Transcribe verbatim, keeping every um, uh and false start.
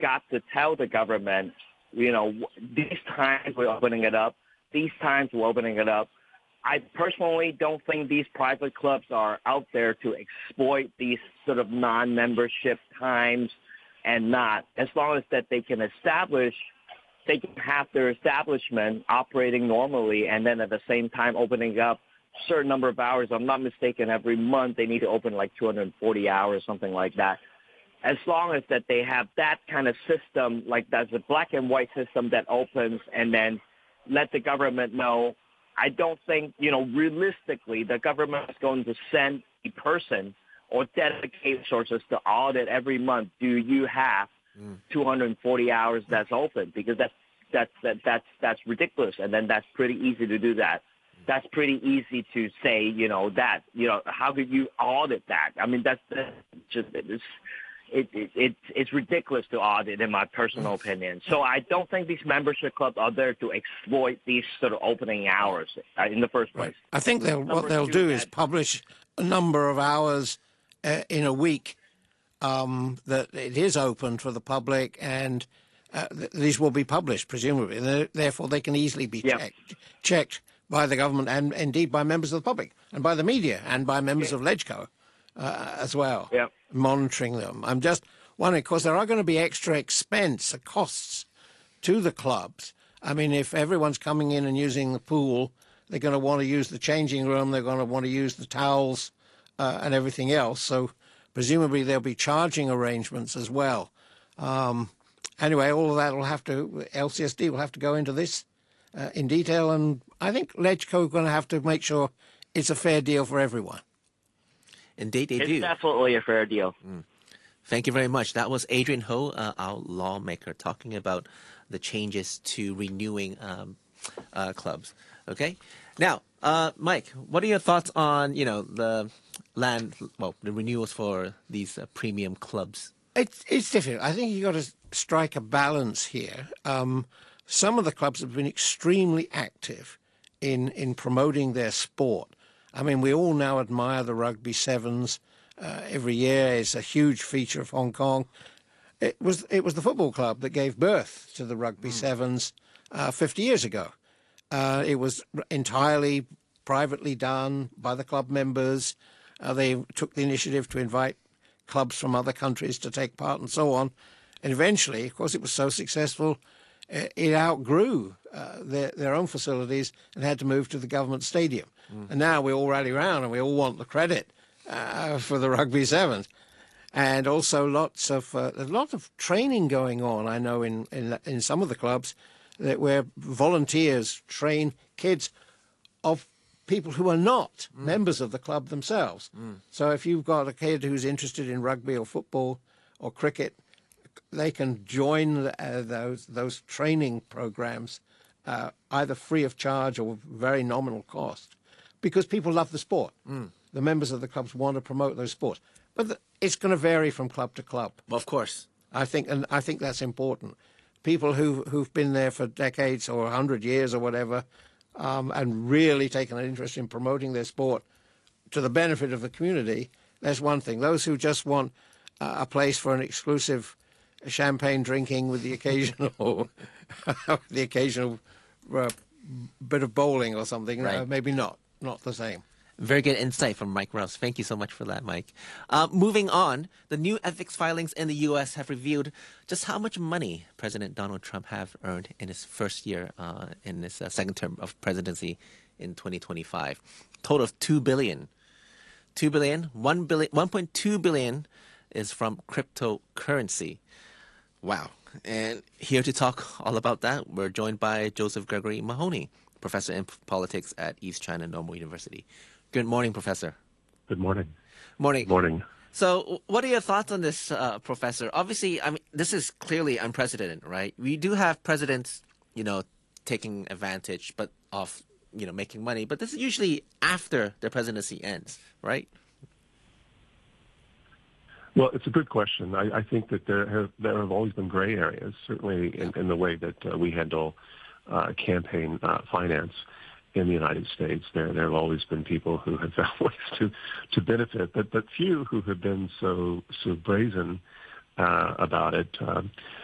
got to tell the government, you know, these times we're opening it up, these times we're opening it up. I personally don't think these private clubs are out there to exploit these sort of non-membership times and not, as long as that they can establish, they can have their establishment operating normally and then at the same time opening up a certain number of hours. I'm not mistaken, every month they need to open like two hundred forty hours, something like that. As long as that they have that kind of system, like that's a black and white system that opens and then let the government know. I don't think, you know, realistically, the government is going to send a person or dedicate resources to audit every month. Do you have mm. two hundred forty hours that's open? Because that's that's that, that's that's ridiculous, and then that's pretty easy to do that. That's pretty easy to say, you know, that, you know, how could you audit that? I mean, that's, that's just it's. It, it, it, it's ridiculous to audit, in my personal opinion. So I don't think these membership clubs are there to exploit these sort of opening hours uh, in the first place. Right. I think they'll, what they'll two, do that, is publish a number of hours uh, in a week um, that it is open for the public, and uh, th- these will be published, presumably. And therefore, they can easily be yep. checked, checked by the government and indeed by members of the public and by the media and by members yeah. of LegCo uh, as well. Yep. Monitoring them. I'm just wondering, because there are going to be extra expense, costs to the clubs. I mean, if everyone's coming in and using the pool, they're going to want to use the changing room, they're going to want to use the towels uh, and everything else. So presumably there'll be charging arrangements as well. Um, anyway, all of that will have to, L C S D will have to go into this uh, in detail, and I think LegCo are going to have to make sure it's a fair deal for everyone. Indeed, they it's do. It's definitely a fair deal. Mm. Thank you very much. That was Adrian Ho, uh, our lawmaker, talking about the changes to renewing um, uh, clubs. Okay. Now, uh, Mike, what are your thoughts on, you know, the land, well, the renewals for these uh, premium clubs? It's it's difficult. I think you've got to strike a balance here. Um, some of the clubs have been extremely active in in promoting their sport. I mean, we all now admire the Rugby Sevens. Uh, every year is a huge feature of Hong Kong. It was it was the football club that gave birth to the Rugby mm. Sevens uh, fifty years ago. Uh, it was entirely privately done by the club members. Uh, they took the initiative to invite clubs from other countries to take part and so on. And eventually, of course, it was so successful, it outgrew uh, their, their own facilities and had to move to the government stadium. Mm. And now we all rally around and we all want the credit uh, for the Rugby Sevens. And also lots of uh, a lot of training going on, I know, in, in, in some of the clubs that where volunteers train kids of people who are not mm. members of the club themselves. Mm. So if you've got a kid who's interested in rugby or football or cricket, they can join uh, those those training programs uh, either free of charge or very nominal cost, because people love the sport. Mm. The members of the clubs want to promote those sports, but the, it's going to vary from club to club. Well, of course, I think, and I think that's important. People who who've been there for decades or a hundred years or whatever, um, and really taken an interest in promoting their sport to the benefit of the community. That's one thing. Those who just want uh, a place for an exclusive champagne drinking with the occasional, the occasional uh, bit of bowling or something. Right. Uh, maybe not, not the same. Very good insight from Mike Rouse. Thank you so much for that, Mike. Uh, moving on, the new ethics filings in the U S have revealed just how much money President Donald Trump have earned in his first year uh, in his uh, second term of presidency in twenty twenty-five. Total of two billion dollars. two billion dollars, one billion dollars, one point two billion dollars is from cryptocurrency. Wow. And here to talk all about that, we're joined by Joseph Gregory Mahoney, professor in politics at East China Normal University. Good morning, Professor. Good morning. Morning. Morning. So what are your thoughts on this, uh, Professor? Obviously, I mean, this is clearly unprecedented, right? We do have presidents, you know, taking advantage but of, you know, making money, but this is usually after their presidency ends, right? Well, it's a good question. I, I think that there have there have always been gray areas, certainly in, in the way that uh, we handle uh, campaign uh, finance in the United States. There there have always been people who have found ways to to benefit, but but few who have been so so brazen uh, about it. Uh,